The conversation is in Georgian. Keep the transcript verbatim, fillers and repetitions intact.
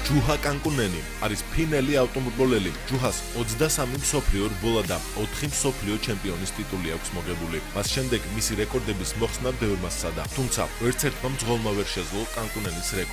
ჯუჰა კანკუნენი არის ფინელი ავტომობილელი. ჯუჰას ოცდასამი მსოფლიო რბოლა და ოთხი მსოფლიო ჩემპიონის ტიტული აქვს მოგებული. მას შემდეგ მისი რეკორდების მოხსნა ბევრმა სცადა, თუმცა ერთერთმა მძღოლმა ვერ შეძლო კანკუნენის რეკორდი.